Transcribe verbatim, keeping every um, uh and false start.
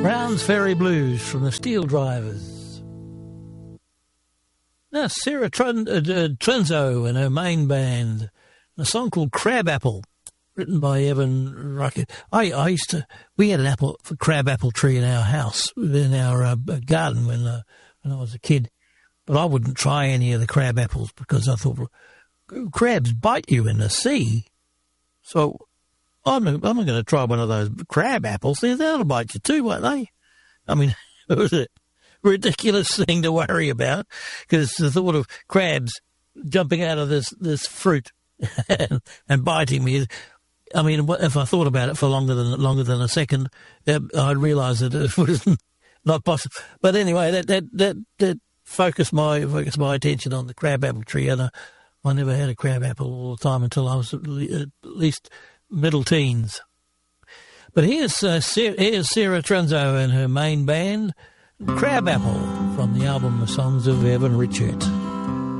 Browns Ferry Blues from the Steel Drivers. Now, Sarah Tren- uh, Trenzo and her main band, a song called Crabapple, written by Evan Ruckett. I, I used to, we had an apple, a crabapple tree in our house, in our uh, garden when, uh, when I was a kid. But I wouldn't try any of the crab apples because I thought, well, crabs bite you in the sea. So I'm, I'm not going to try one of those crab apples. That'll bite you too, won't they? I mean, it was a ridiculous thing to worry about because the thought of crabs jumping out of this, this fruit and, and biting me. I mean, if I thought about it for longer than longer than a second, I'd realise that it was not possible. But anyway, that that that, that focused my focused my attention on the crabapple tree, and I, I never had a crabapple all the time until I was at least middle teens. But here's uh, Sarah, here's Sarah Trenzo and her main band, Crabapple, from the album The Songs of Evan Richert.